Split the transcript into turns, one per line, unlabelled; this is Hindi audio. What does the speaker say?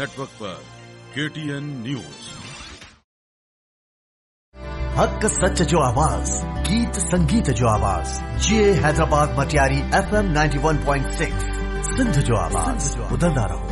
नेटवर्क पर KTN न्यूज।
हक सच जो आवाज, गीत संगीत जो आवाज, ये हैदराबाद मटियारी FM 91.6 सिंध जो आवाज, बुलंदा रहो।